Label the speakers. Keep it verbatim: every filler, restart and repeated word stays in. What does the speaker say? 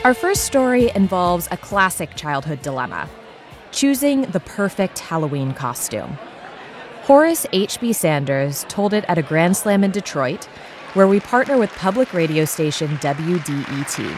Speaker 1: Our first story involves a classic childhood dilemma: choosing the perfect Halloween costume. Horace H B. Sanders told it at a Grand Slam in Detroit, where we partner with public radio station W D E T.